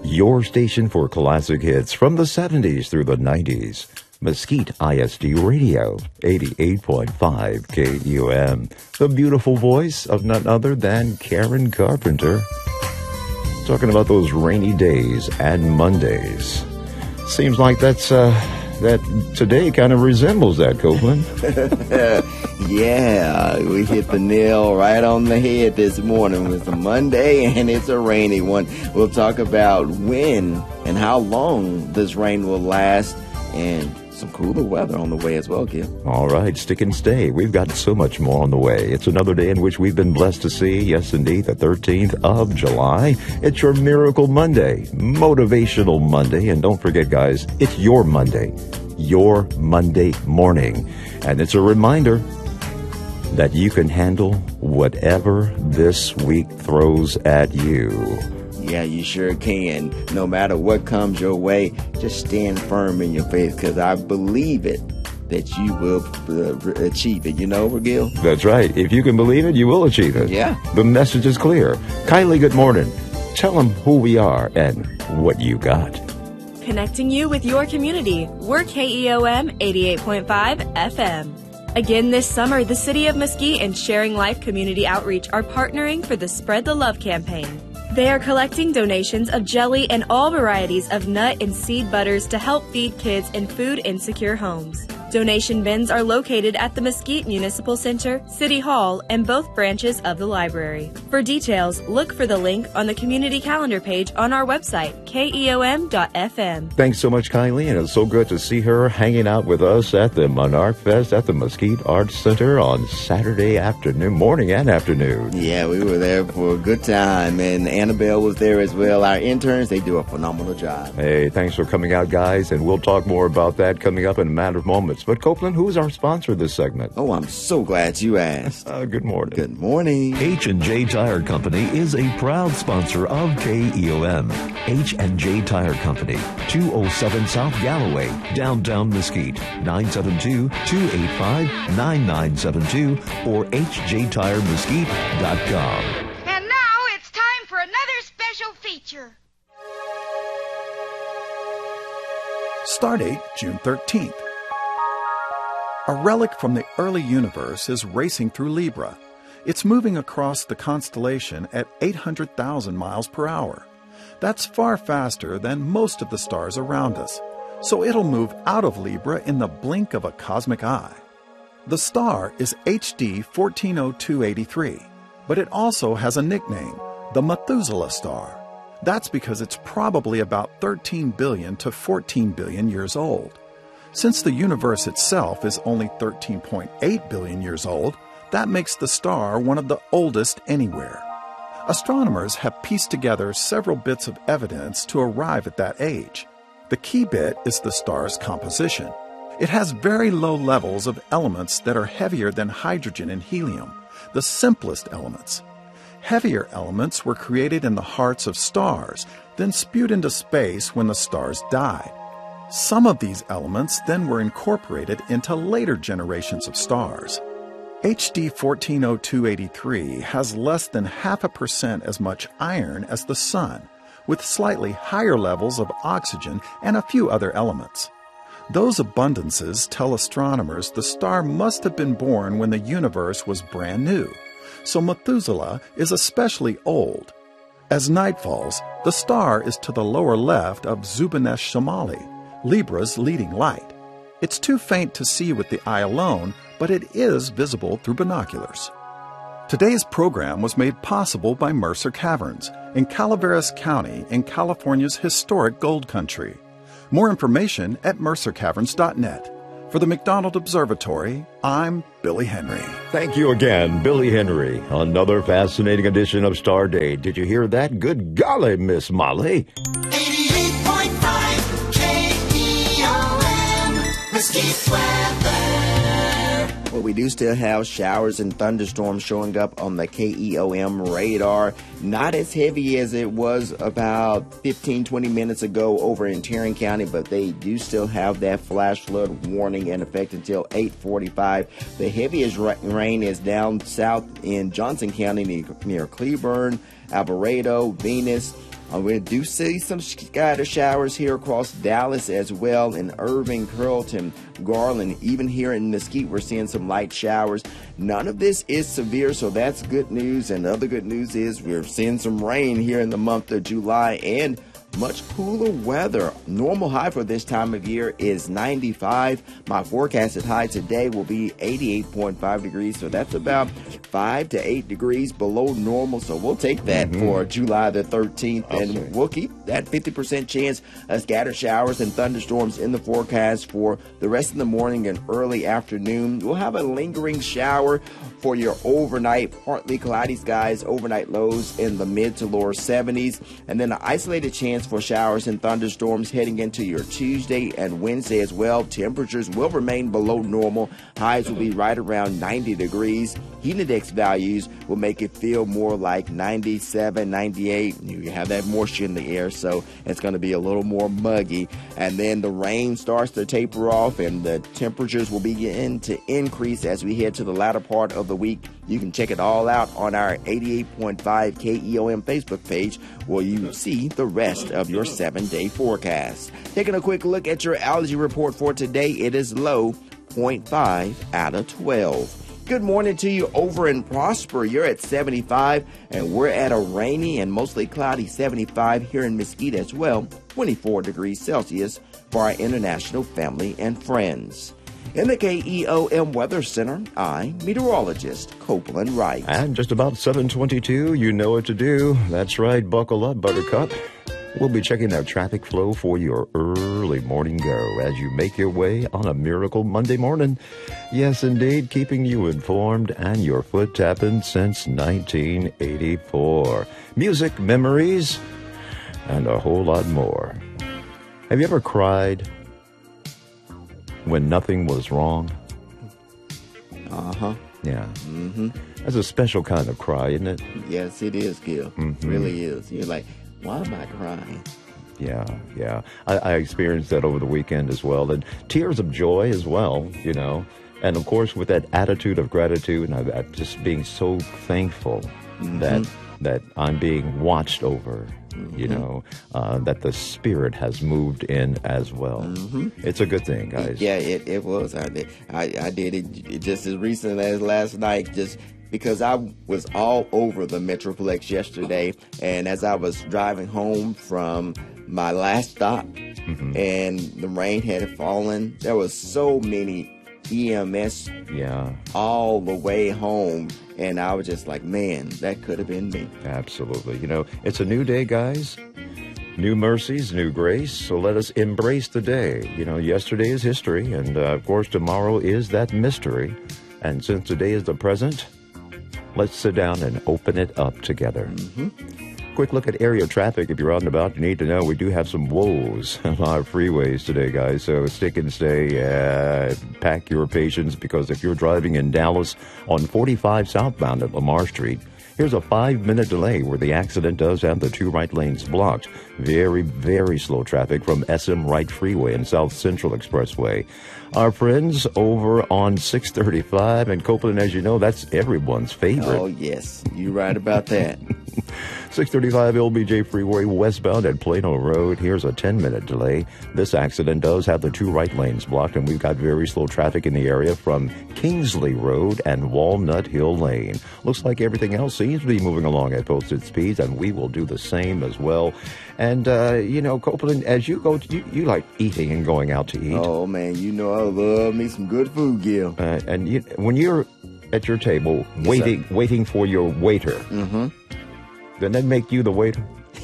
Your station for classic hits from the 70s through the 90s. Mesquite ISD Radio, 88.5 KUM. The beautiful voice of none other than Karen Carpenter. Talking about those rainy days and Mondays. Seems like that today kind of resembles that, Copeland. Yeah, we hit the nail right on the head this morning. It's a Monday and it's a rainy one. We'll talk about when and how long this rain will last and some cooler weather on the way as well, Gil. All right, stick and stay. We've got so much more on the way. It's another day in which we've been blessed to see, yes indeed, the 13th of July. It's your Miracle Monday, Motivational Monday. And don't forget, guys, it's your Monday morning. And it's a reminder that you can handle whatever this week throws at you. Yeah, you sure can. No matter what comes your way, just stand firm in your faith, because I believe it that you will achieve it. You know, Gil? That's right. If you can believe it, you will achieve it. Yeah. The message is clear. Kylie, good morning. Tell them who we are and what you got. Connecting you with your community. We're KEOM 88.5 FM. Again this summer, the City of Mesquite and Sharing Life Community Outreach are partnering for the Spread the Love campaign. They are collecting donations of jelly and all varieties of nut and seed butters to help feed kids in food-insecure homes. Donation bins are located at the Mesquite Municipal Center, City Hall, and both branches of the library. For details, look for the link on the community calendar page on our website, keom.fm. Thanks so much, Kylie, and it's so good to see her hanging out with us at the Monarch Fest at the Mesquite Arts Center on Saturday morning and afternoon. Yeah, we were there for a good time, and Annabelle was there as well. Our interns, they do a phenomenal job. Hey, thanks for coming out, guys, and we'll talk more about that coming up in a matter of moments. But Copeland, who's our sponsor this segment? Oh, I'm so glad you asked. Good morning. Good morning. H&J Tire Company is a proud sponsor of KEOM. H&J Tire Company, 207 South Galloway, downtown Mesquite, 972-285-9972 or hjtiremesquite.com. And now it's time for another special feature. Stardate June 13th. A relic from the early universe is racing through Libra. It's moving across the constellation at 800,000 miles per hour. That's far faster than most of the stars around us, so it'll move out of Libra in the blink of a cosmic eye. The star is HD 140283, but it also has a nickname, the Methuselah star. That's because it's probably about 13 billion to 14 billion years old. Since the universe itself is only 13.8 billion years old, that makes the star one of the oldest anywhere. Astronomers have pieced together several bits of evidence to arrive at that age. The key bit is the star's composition. It has very low levels of elements that are heavier than hydrogen and helium, the simplest elements. Heavier elements were created in the hearts of stars, then spewed into space when the stars died. Some of these elements then were incorporated into later generations of stars. HD 140283 has less than 0.5% as much iron as the Sun, with slightly higher levels of oxygen and a few other elements. Those abundances tell astronomers the star must have been born when the universe was brand new, so Methuselah is especially old. As night falls, the star is to the lower left of Zubin-Esh Shamali, Libra's leading light. It's too faint to see with the eye alone, but it is visible through binoculars. Today's program was made possible by Mercer Caverns in Calaveras County in California's historic gold country. More information at mercercaverns.net. For the McDonald Observatory, I'm Billy Henry. Thank you again, Billy Henry. Another fascinating edition of Stardate. Did you hear that? Good golly, Miss Molly. 88.5 KEOM, Mesquite weather. Well, we do still have showers and thunderstorms showing up on the KEOM radar. Not as heavy as it was about 15-20 minutes ago over in Tarrant County, but they do still have that flash flood warning in effect until 8:45. The heaviest rain is down south in Johnson County near Cleburne, Alvarado, Venus, We do see some scattered showers here across Dallas as well, in Irving, Carrollton, Garland. Even here in Mesquite, we're seeing some light showers. None of this is severe, so that's good news. And the other good news is we're seeing some rain here in the month of July and much cooler weather. Normal high for this time of year is 95. My forecasted high today will be 88.5 degrees, so that's about 5 to 8 degrees below normal. So we'll take that for July the 13th, and we'll keep that 50% chance of scattered showers and thunderstorms in the forecast for the rest of the morning and early afternoon. We'll have a lingering shower for your overnight, partly cloudy skies, overnight lows in the mid to lower 70s, and then an isolated chance for showers and thunderstorms heading into your Tuesday and Wednesday as well. Temperatures will remain below normal. Highs will be right around 90 degrees. Heat index values will make it feel more like 97, 98. You have that moisture in the air, so it's going to be a little more muggy. And then the rain starts to taper off, and the temperatures will begin to increase as we head to the latter part of the week. You can check it all out on our 88.5 KEOM Facebook page, where you see the rest of your 7-day forecast. Taking a quick look at your allergy report for today, it is low, 0.5 out of 12. Good morning to you over in Prosper. You're at 75, and we're at a rainy and mostly cloudy 75 here in Mesquite as well, 24 degrees Celsius for our international family and friends. In the KEOM Weather Center, I'm meteorologist Copeland Wright. And just about 7:22, you know what to do. That's right, buckle up, Buttercup. We'll be checking out traffic flow for your early morning go as you make your way on a miracle Monday morning. Yes, indeed, keeping you informed and your foot tapping since 1984. Music, memories, and a whole lot more. Have you ever cried when nothing was wrong? Yeah. That's a special kind of cry, isn't it? Yes, it is, Gil. It really is. You're like, why am I crying? Yeah. I experienced that over the weekend as well. And tears of joy as well, you know. And, of course, with that attitude of gratitude and I'm just being so thankful that I'm being watched over, you know, that the Spirit has moved in as well. It's a good thing, guys. Yeah, it was. I did it just as recently as last night, just because I was all over the Metroplex yesterday, and as I was driving home from my last stop, and the rain had fallen, there was so many EMS all the way home, and I was just like, man, that could have been me. Absolutely. You know, it's a new day, guys. New mercies, new grace, so let us embrace the day. You know, yesterday is history, and of course tomorrow is that mystery. And since today is the present, let's sit down and open it up together. Quick look at area traffic. If you're out and about, you need to know we do have some woes on our freeways today, guys. So stick and stay. Pack your patience, because if you're driving in Dallas on 45 southbound at Lamar Street, here's a 5-minute delay where the accident does have the 2 right lanes blocked. Very, very slow traffic from SM Wright Freeway and South Central Expressway. Our friends over on 635 and Copeland, as you know, that's everyone's favorite. Oh, yes. You're right about that. 635 LBJ Freeway westbound at Plano Road. Here's a 10-minute delay. This accident does have the 2 right lanes blocked, and we've got very slow traffic in the area from Kingsley Road and Walnut Hill Lane. Looks like everything else seems to be moving along at posted speeds, and we will do the same as well. And, you know, Copeland, as you go, you like eating and going out to eat. Oh, man, you know I love me some good food, Gil. And when you're at your table waiting for your waiter, doesn't that make you the waiter?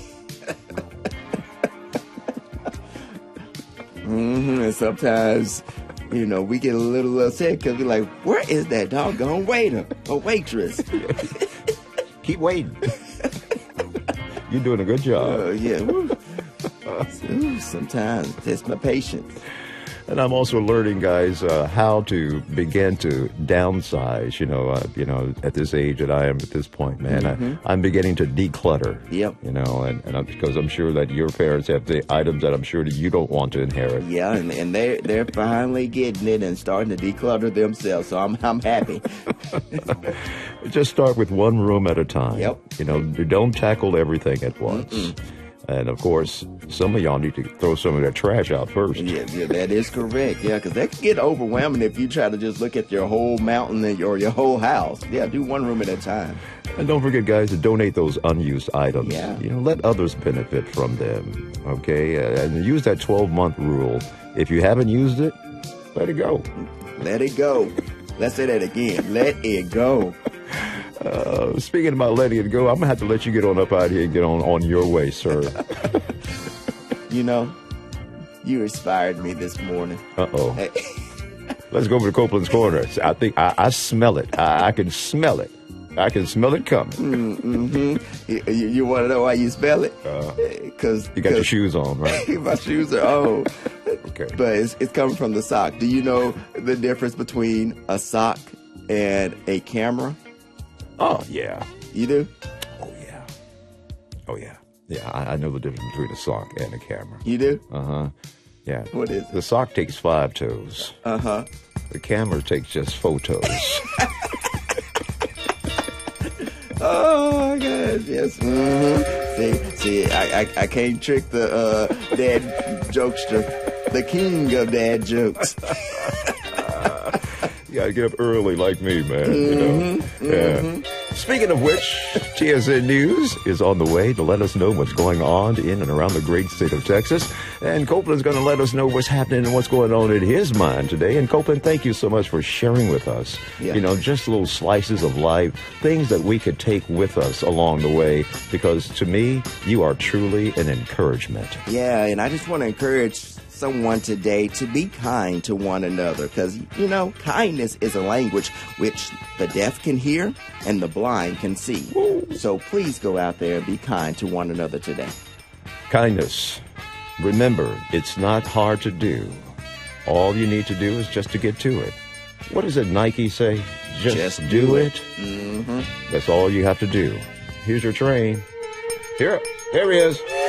And sometimes, you know, we get a little upset because we're like, where is that doggone waiter or waitress? Keep waiting. You're doing a good job. Yeah. Sometimes test my patience. And I'm also learning, guys, how to begin to downsize. You know, at this age that I am at this point, man, I'm beginning to declutter. Yep. You know, and because I'm sure that your parents have the items that I'm sure that you don't want to inherit. Yeah, and they're finally getting it and starting to declutter themselves. So I'm happy. Just start with one room at a time. Yep. You know, don't tackle everything at once. And, of course, some of y'all need to throw some of that trash out first. Yeah, that is correct. Yeah, because that can get overwhelming if you try to just look at your whole mountain or your whole house. Yeah, do one room at a time. And don't forget, guys, to donate those unused items. Yeah. Let others benefit from them, okay? And use that 12-month rule. If you haven't used it, let it go. Let it go. Let's say that again. Let it go. Speaking about letting it go, I'm going to have to let you get on up out here and get on your way, sir. You inspired me this morning. Uh-oh. Let's go over to Copeland's Corner. I think I smell it. I can smell it. I can smell it coming. Mm-hmm. You want to know why you smell it? Because you got your shoes on, right? My shoes are on. Okay. But it's coming from the sock. Do you know the difference between a sock and a camera? Oh, yeah. You do? Oh, yeah. Yeah, I know the difference between a sock and a camera. You do? Uh-huh. Yeah. What is it? The sock takes 5 toes. Uh-huh. The camera takes just 4 toes. Oh, my gosh, yes. Mm-hmm. See, I can't trick the dad jokester, the king of dad jokes. You gotta get up early like me, man. Yeah. Speaking of which, TSN News is on the way to let us know what's going on in and around the great state of Texas. And Copeland's going to let us know what's happening and what's going on in his mind today. And Copeland, thank you so much for sharing with us, just little slices of life, things that we could take with us along the way. Because to me, you are truly an encouragement. Yeah, and I just want to encourage someone today to be kind to one another because, kindness is a language which the deaf can hear and the blind can see. So please go out there and be kind to one another today. Kindness. Remember, it's not hard to do. All you need to do is just to get to it. What does it Nike say? Just do it. Mm-hmm. That's all you have to do. Here's your train. Here he is.